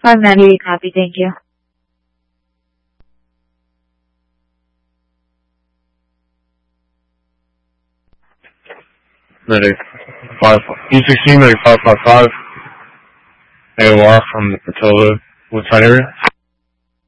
5 manually copy. Thank you. Medic 5, E16, Medic 555, AOR from the Portola Woodside area.